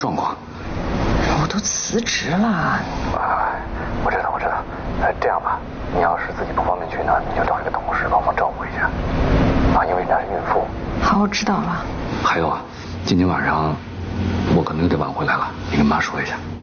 状况。 我都辞职了。 我知道。这样吧，你要是自己不方便去呢，你就找一个同事帮忙照顾一下。因为人家是孕妇。 好，我知道了。 还有啊，今天晚上我可能就得晚回来了，你跟妈说一下。